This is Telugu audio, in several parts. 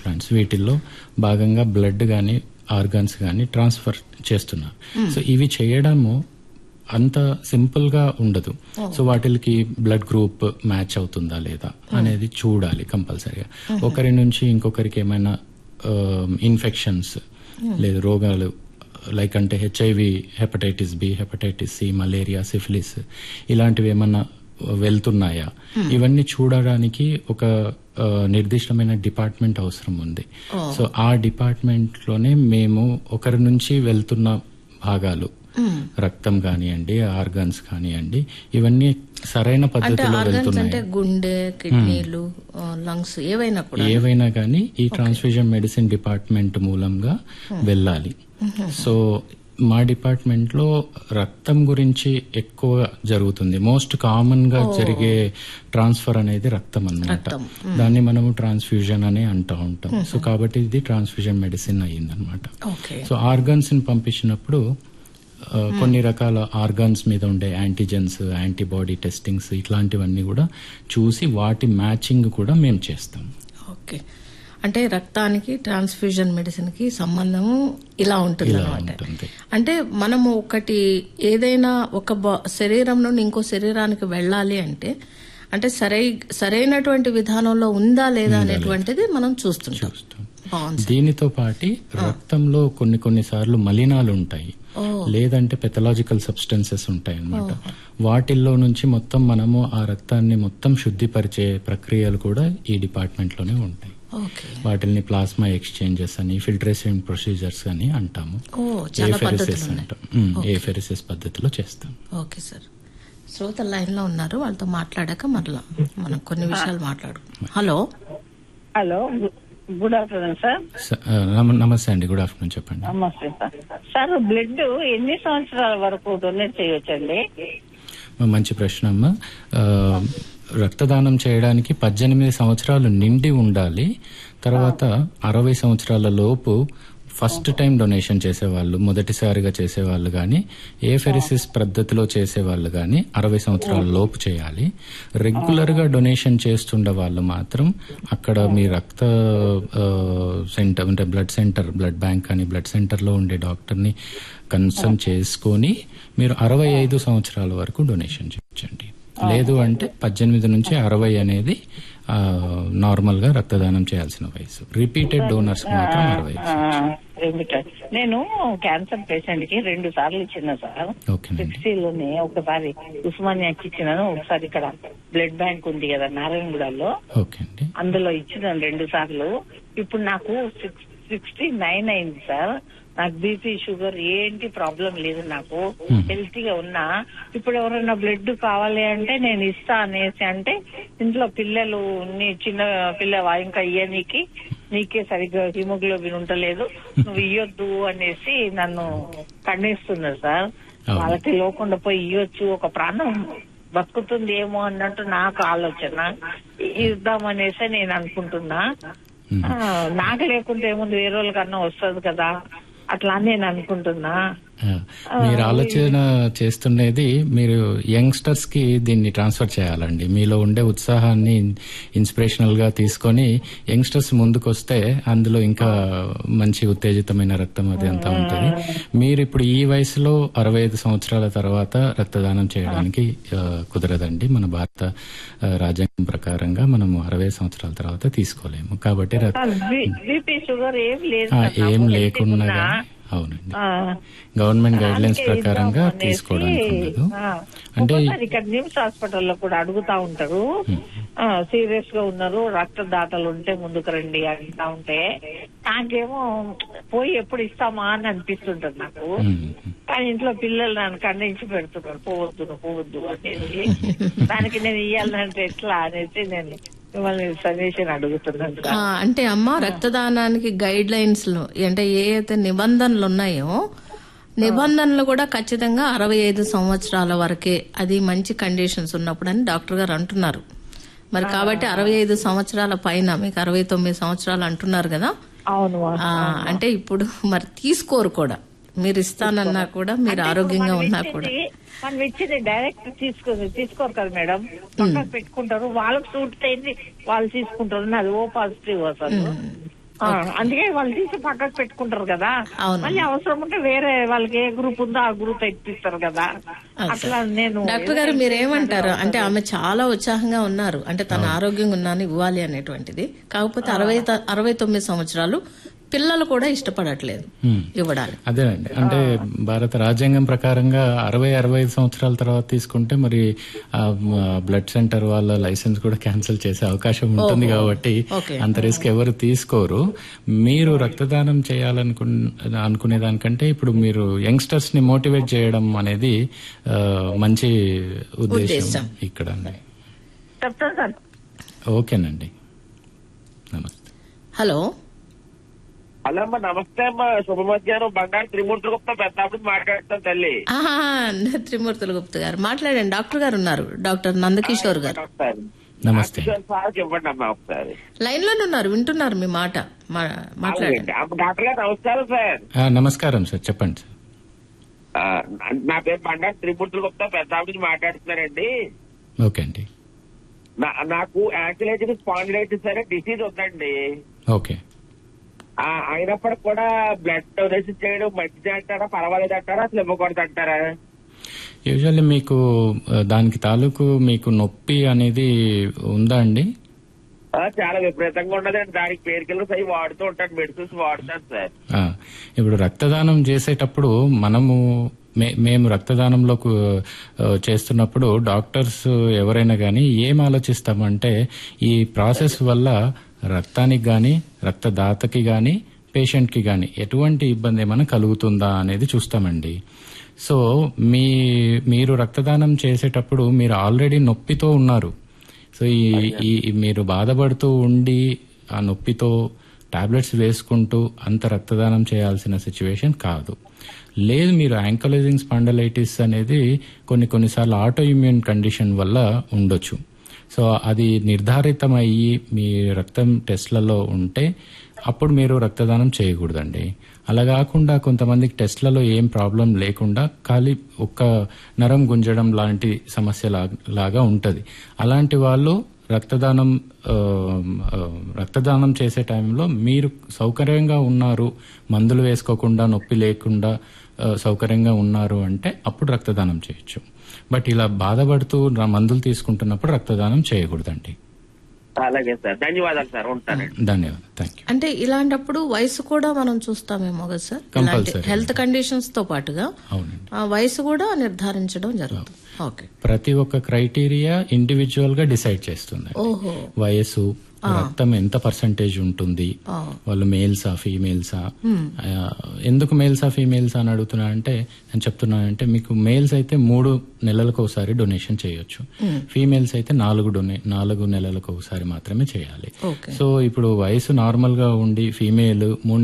ట్రాన్స్ప్లాంట్స్ వీటిల్లో భాగంగా బ్లడ్ కానీ ఆర్గాన్స్ కానీ ట్రాన్స్ఫర్ చేస్తున్నారు. సో ఇవి చేయడము అంత సింపుల్ గా ఉండదు. సో వాటికి బ్లడ్ గ్రూప్ మ్యాచ్ అవుతుందా లేదా అనేది చూడాలి కంపల్సరీగా. ఒకరి నుంచి ఇంకొకరికి ఏమైనా ఇన్ఫెక్షన్స్ లేదు రోగాలు లైక్ అంటే HIV, hepatitis B, hepatitis C, malaria, syphilis ఇలాంటివి ఏమన్నా వెళ్తున్నాయా, ఇవన్నీ చూడడానికి ఒక నిర్దిష్టమైన డిపార్ట్మెంట్ అవసరం ఉంది. సో ఆ డిపార్ట్మెంట్ లోనే మేము ఒకరి నుంచి వెళ్తున్న భాగాలు రక్తం కానివ్వండి, ఆర్గాన్స్ కానివ్వండి, ఇవన్నీ సరైన పద్ధతిలో వెళ్తున్నాయి. గుండె, కిడ్నీలు, లంగ్స్ ఏవైనా కానీ ఈ ట్రాన్స్ఫ్యూజన్ మెడిసిన్ డిపార్ట్మెంట్ మూలంగా వెళ్ళాలి. సో మా డిపార్ట్మెంట్ లో రక్తం గురించి ఎక్కువ జరుగుతుంది. మోస్ట్ కామన్ గా జరిగే ట్రాన్స్ఫర్ అనేది రక్తం అన్నమాట. దాన్ని మనము ట్రాన్స్ఫ్యూజన్ అని అంటూ ఉంటాం. సో కాబట్టి ఇది ట్రాన్స్ఫ్యూజన్ మెడిసిన్ అయ్యిందనమాట. సో ఆర్గాన్స్ ని పంపించినప్పుడు కొన్ని రకాల ఆర్గాన్స్ మీద ఉండే యాంటీజెన్స్, యాంటీబాడీ టెస్టింగ్స్ ఇట్లాంటివన్నీ కూడా చూసి వాటి మ్యాచింగ్ కూడా మేము చేస్తాం. ఓకే, అంటే రక్తానికి ట్రాన్స్ఫ్యూజన్ మెడిసిన్ కి సంబంధము ఇలా ఉంటుంది అన్నమాట. అంటే మనము ఒకటి ఏదైనా ఒక శరీరం నుండి ఇంకో శరీరానికి వెళ్ళాలి అంటే అంటే సరైనటువంటి విధానంలో ఉందా లేదా అనేటువంటిది మనం చూస్తుంటాం. దీనితో పాటు రక్తంలో కొన్నిసార్లు మలినాలు ఉంటాయి, లేదంటే పెథలాజికల్ సబ్స్టెన్సెస్ ఉంటాయి అన్నమాట. వాటిల్లో నుంచి మొత్తం మనము ఆ రక్తాన్ని మొత్తం శుద్ధిపరిచే ప్రక్రియలు కూడా ఈ డిపార్ట్మెంట్ లోనే ఉంటాయి. వాటిని ప్లాస్మా ఎక్స్చేంజెస్ అని, ఫిల్టరేషన్ ప్రొసీజర్స్ అని అంటాము. ఏఫెరిసిస్ అంటాం. ఏఫెరిసిస్ పద్ధతిలో చేస్తాం. ఓకే సార్, శ్రోత లైన్ లో ఉన్నారు, వాళ్ళతో మాట్లాడాక మరలా మనం కొన్ని విషయాలు మాట్లాడుకుందాం. Hello hello, good afternoon sir. నమస్తే అండి, గుడ్ ఆఫ్టర్నూన్, చెప్పండి. నమస్తే సార్. సార్ బ్లడ్ ఎన్ని సంవత్సరాల వరకు డొనేట్ చేయొచ్చండి? మంచి ప్రశ్న అమ్మా. రక్తదానం చేయడానికి 18 సంవత్సరాలు నిండి ఉండాలి. తర్వాత 60 సంవత్సరాల లోపు ఫస్ట్ టైం డొనేషన్ చేసేవాళ్ళు, మొదటిసారిగా చేసేవాళ్ళు గాని, ఏఫెరిసిస్ పద్ధతిలో చేసేవాళ్ళు గాని 60 సంవత్సరాల లోపు చేయాలి. రెగ్యులర్ గా డొనేషన్ చేస్తుండే వాళ్ళు మాత్రం అక్కడ మీ రక్త సెంటర్ అంటే బ్లడ్ బ్యాంక్ అని బ్లడ్ సెంటర్ లో ఉండే డాక్టర్ ని కన్సల్ట్ చేసుకుని మీరు 65 సంవత్సరాల వరకు డొనేషన్ చేయొచ్చండి. లేదు అంటే 18 నుంచి 60 అనేది నార్మల్ గా రక్తదానం చేయాల్సిన వయసు. రిపీటెడ్ డోనర్స్ మాత్రం 60. నేను క్యాన్సర్ పేషెంట్ కి 2 సార్లు ఇచ్చిన సార్. 60లోనే ఒకసారి ఉస్మానియాకి ఇచ్చినాను, ఒకసారి ఇక్కడ బ్లడ్ బ్యాంక్ ఉంది కదా నారాయణగూడలో, అందులో ఇచ్చినాను 2 సార్లు. ఇప్పుడు నాకు 69 అయింది సార్. నాకు బీపీ, షుగర్ ఏంటి ప్రాబ్లం లేదు, నాకు హెల్తీగా ఉన్నా. ఇప్పుడు ఎవరైనా బ్లడ్ కావాలి అంటే నేను ఇస్తా అనేసి అంటే ఇంట్లో పిల్లలు, నీ చిన్న పిల్ల ఇంకా ఇయ్యనీకి, నీకే సరిగ్గా హిమోగ్లోబిన్ ఉండలేదు, నువ్వు ఇయ్యొద్దు అనేసి నన్ను ఖండిస్తున్నారు సార్. వాళ్ళకి లేకుండా పోయి ఇయ్యొచ్చు, ఒక ప్రాణం బతుకుతుంది ఏమో అన్నట్టు నాకు ఆలోచన. ఇద్దామనేసి నేను అనుకుంటున్నా. నాకు లేకుంటే ఏముంది, వేరే వాళ్ళకన్నా వస్తుంది కదా, అట్లా నేను అనుకుంటున్నా. మీరు ఆలోచన చేస్తుండేది మీరు యంగ్స్టర్స్ కి దీన్ని ట్రాన్స్ఫర్ చేయాలండి. మీలో ఉండే ఉత్సాహాన్ని ఇన్స్పిరేషనల్ గా తీసుకొని యంగ్స్టర్స్ ముందుకు వస్తే అందులో ఇంకా మంచి ఉత్తేజితమైన రక్తం అది అంతా ఉంటుంది. మీరు ఇప్పుడు ఈ వయసులో 65 సంవత్సరాల తర్వాత రక్తదానం చేయడానికి కుదరదండి. మన భారత రాజ్యాంగం ప్రకారంగా మనము 60 సంవత్సరాల తర్వాత తీసుకోలేము. కాబట్టి ఏం లేకుండా అవునండి, గవర్నమెంట్ గైడ్ లైన్స్ ప్రకారంగా తీసుకోవడానికి ఉండదు. అంటే ఇక్కడ నిమ్స్ హాస్పిటల్లో కూడా అడుగుతా ఉంటారు, సీరియస్ గా ఉన్నారు, రక్తదాతలు ఉంటే ముందుకు రండి అంటా ఉంటే నాకేమో పోయి ఎప్పుడు ఇస్తామా అని అనిపిస్తుంటది నాకు. కానీ ఇంట్లో పిల్లలు నన్ను ఖండించి పెడుతున్నారు, పోవద్దు అనేసి. దానికి నేను ఇయ్యాలంటే ఎట్లా అనేసి నేను మిమ్మల్ని సజెషన్ అడుగుతున్నాను. అంటే అమ్మ, రక్తదానానికి గైడ్ లైన్స్ లో అంటే ఏ అయితే నిబంధనలు ఉన్నాయో నిబంధనలు కూడా ఖచ్చితంగా 65 సంవత్సరాల వరకే, అది మంచి కండిషన్స్ ఉన్నప్పుడు అని డాక్టర్ గారు అంటున్నారు. మరి కాబట్టి 65 సంవత్సరాల పైన, మీకు 69 సంవత్సరాలు అంటున్నారు కదా. అవును. అంటే ఇప్పుడు మరి తీసుకోరు కూడా, మీరు ఇస్తానన్నా కూడా, మీరు ఆరోగ్యంగా ఉన్నా కూడా. మనం ఇచ్చింది డైరెక్ట్ తీసుకోరు కదా మేడం, పక్కన పెట్టుకుంటారు, వాళ్ళకి సూట్ అయింది వాళ్ళు తీసుకుంటారు. అది ఓ పాజిటివ్ అసలు. అందుకే వాళ్ళు తీసి పక్కకు పెట్టుకుంటారు కదా. అవును. మళ్ళీ అవసరం ఉంటే వేరే వాళ్ళకి ఏ గ్రూప్ ఉందో ఆ గ్రూప్ ఎక్కిస్తారు కదా. అట్లా నేను డాక్టర్ గారు మీరేమంటారు? అంటే ఆమె చాలా ఉత్సాహంగా ఉన్నారు, అంటే తన ఆరోగ్యంగా ఉన్నాను ఇవ్వాలి అనేటువంటిది. కాకపోతే 69 సంవత్సరాలు, పిల్లలు కూడా ఇష్టపడట్లేదు ఇవ్వడానికి. అదేనండి, అంటే భారత రాజ్యాంగం ప్రకారంగా 65 సంవత్సరాల తర్వాత తీసుకుంటే మరి బ్లడ్ సెంటర్ వాళ్ళ లైసెన్స్ కూడా క్యాన్సిల్ చేసే అవకాశం ఉంటుంది కాబట్టి అంత రిస్క్ ఎవరు తీసుకోరు. మీరు రక్తదానం అనుకునే దానికంటే ఇప్పుడు మీరు యంగ్స్టర్స్ ని మోటివేట్ చేయడం అనేది మంచి ఉద్దేశం ఇక్కడ. చెప్తాను సార్. ఓకేనండి, నమస్తే. హలో హలో అమ్మా, నమస్తే అమ్మా, శుభ మధ్యాహ్నం. బండారు త్రిమూర్తుల గుప్తా పెద్దాపుడు మాట్లాడుతాను తల్లి. త్రిమూర్తుల గుప్తా గారు మాట్లాడండి. డాక్టర్ గారు ఉన్నారు, డాక్టర్ నందకిషోర్ గారు. నమస్తే సార్, చెప్పండి అమ్మా ఒకసారి. లైన్ లోనే ఉన్నారు, వింటున్నారు మీ మాట, మాట్లాడండి. డాక్టర్ గారు నమస్కారం సార్. నమస్కారం సార్, చెప్పండి సార్. నా పేరు బండారు త్రిమూర్తుల గుప్తా పెద్దాపుడు మాట్లాడుతున్నారండి. ఓకే అండి. నాకు యాంకిలైటిస్ స్పాండిలైటిస్ అనే డిసీజ్ ఉందండి. ఓకే. అయినప్పటికి కూడా బ్లడ్ డొనేషన్ చేయడం మంచిది అంటారా, పర్వాలేదు అంటారా, అసలు ఇవ్వకూడదు అంటారా? యూజువల్లీ మీకు దానికి తాలూకు మీకు నొప్పి అనేది ఉందా అండి? చాలా విపరీతంగా ఉండదండి. దానికి పేరుకెళ్ళి సై వాడుతూ ఉంటాను, మెడిసిన్స్ వాడుతాను సార్. ఇప్పుడు రక్తదానం చేసేటప్పుడు మేము రక్తదానంలో చేస్తున్నప్పుడు డాక్టర్స్ ఎవరైనా కానీ ఏం ఆలోచిస్తామంటే ఈ ప్రాసెస్ వల్ల రక్తానికి గాని, రక్తదాతకి గాని, పేషెంట్ కి గాని ఎటువంటి ఇబ్బంది ఏమైనా కలుగుతుందా అనేది చూస్తామండి. సో మీరు రక్తదానం చేసేటప్పుడు మీరు ఆల్రెడీ నొప్పితో ఉన్నారు. సో ఈ మీరు బాధపడుతూ ఉండి ఆ నొప్పితో టాబ్లెట్స్ వేసుకుంటూ అంత రక్తదానం చేయాల్సిన సిచ్యువేషన్ కాదు. లేదు, మీరు యాంకలైజింగ్ స్పాండిలైటిస్ అనేది కొన్నిసార్లు ఆటో ఇమ్యూన్ కండిషన్ వల్ల ఉండొచ్చు. సో అది నిర్ధారితమయ్యి మీ రక్తం టెస్ట్లలో ఉంటే అప్పుడు మీరు రక్తదానం చేయకూడదండి. అలా కాకుండా కొంతమందికి టెస్ట్లలో ఏం ప్రాబ్లం లేకుండా ఖాళీ ఒక్క నరం గుంజడం లాంటి సమస్య లాగా ఉంటది. అలాంటి వాళ్ళు రక్తదానం చేసే టైంలో మీరు సౌకర్యంగా ఉన్నారు, మందులు వేసుకోకుండా, నొప్పి లేకుండా సౌకర్యంగా ఉన్నారు అంటే అప్పుడు రక్తదానం చేయొచ్చు. బట్ ఇలా బాధపడుతూ మందులు తీసుకుంటున్నప్పుడు రక్తదానం చేయకూడదండి. అలాగే సార్, ధన్యవాదాలు సార్, ఉంటానండి. ధన్యవాదాలు, థ్యాంక్ యూ. అంటే ఇలాంటప్పుడు వయసు కూడా మనం చూస్తామేమో కదా సార్, కంపల్సరీ హెల్త్ కండిషన్స్ తో పాటుగా అవునండి, ఆ వయసు కూడా నిర్ధారించడం జరుగుతుంది. ఓకే. ప్రతి ఒక్క క్రైటీరియా ఇండివిజువల్ గా డిసైడ్ చేస్తుంది. వయసు, రక్తం ఎంత పర్సంటేజ్ ఉంటుంది, వాళ్ళు మేల్సా ఫీమేల్సా. ఎందుకు మేల్సా ఫీమేల్సా అని అడుగుతున్నానంటే నేను చెప్తున్నానంటే మీకు మేల్స్ అయితే 3 నెలలకు ఒకసారి డొనేషన్ చేయొచ్చు, ఫీమేల్స్ అయితే 4 నెలలకు ఒకసారి మాత్రమే చేయాలి. సో ఇప్పుడు వయసు నార్మల్ గా ఉండి ఫీమేల్ 3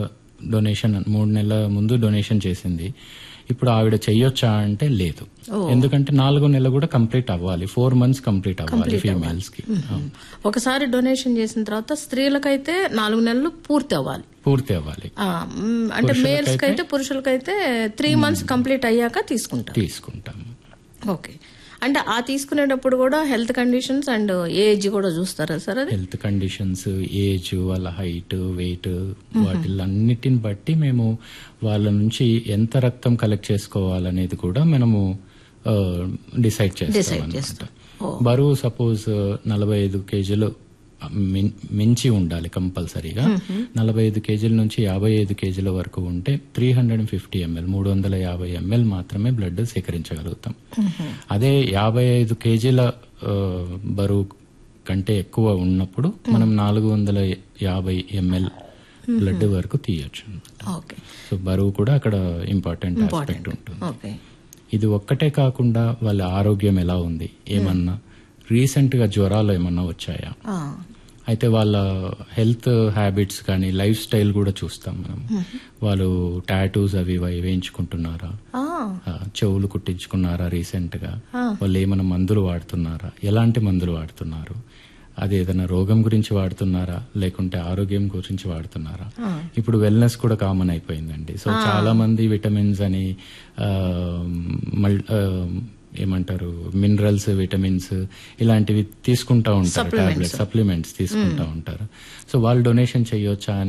నెలల ముందు డొనేషన్ చేసింది, ఇప్పుడు ఆవిడ చెయ్యొచ్చా అంటే లేదు. ఎందుకంటే 4 నెలలు కూడా కంప్లీట్ అవ్వాలి, 4 months కంప్లీట్ అవ్వాలి ఫీమేల్స్ కి. ఒకసారి డొనేషన్ చేసిన తర్వాత స్త్రీలకైతే 4 నెలలు పూర్తి అవ్వాలి. అంటే మేల్స్ కైతే, పురుషులకైతే 3 months కంప్లీట్ అయ్యాక తీసుకుంటాం. ఓకే. అంటే ఆ తీసుకునేటప్పుడు కూడా హెల్త్ కండిషన్స్ అండ్ ఏజ్ కూడా చూస్తారా సార్? అది హెల్త్ కండిషన్స్, ఏజ్, వాళ్ళ హైట్, వెయిట్, వాటిలన్నిటిని బట్టి మేము వాళ్ళ నుంచి ఎంత రక్తం కలెక్ట్ చేసుకోవాలనేది కూడా మనము డిసైడ్ చేస్తాం. బరువు సపోజ్ 45 కేజీలు మించి ఉండాలి కంపల్సరీగా. 45 కేజీల నుంచి 55 కేజీల వరకు ఉంటే 350 ml 350 ml మాత్రమే బ్లడ్ సేకరించగలుగుతాం. అదే 55 కేజీల బరువు కంటే ఎక్కువ ఉన్నప్పుడు మనం 450 ml బ్లడ్ వరకు తీయచ్చు. సో బరువు కూడా అక్కడ ఇంపార్టెంట్ ఆస్పెక్ట్ ఉంటుంది. ఇది ఒక్కటే కాకుండా వాళ్ళ ఆరోగ్యం ఎలా ఉంది, ఏమన్నా రీసెంట్ గా జ్వరాలు ఏమన్నా వచ్చాయా, అయితే వాళ్ళ హెల్త్ హ్యాబిట్స్ కానీ లైఫ్ స్టైల్ కూడా చూస్తాం మనం. వాళ్ళు టాటూస్ అవి వేయించుకుంటున్నారా, చెవులు కుట్టించుకున్నారా రీసెంట్ గా, వాళ్ళు ఏమైనా మందులు వాడుతున్నారా, ఎలాంటి మందులు వాడుతున్నారు, అది ఏదైనా రోగం గురించి వాడుతున్నారా లేకుంటే ఆరోగ్యం గురించి వాడుతున్నారా. ఇప్పుడు వెల్నెస్ కూడా కామన్ అయిపోయిందండి. సో చాలా మంది విటమిన్స్ అని ఏమంటారు మినరల్స్, విటమిన్స్ ఇలాంటివి తీసుకుంటా ఉంటారు, టాబ్లెట్స్, సప్లిమెంట్స్ తీసుకుంటా ఉంటారు. సో వాళ్ళు డొనేషన్ చేయొచ్చా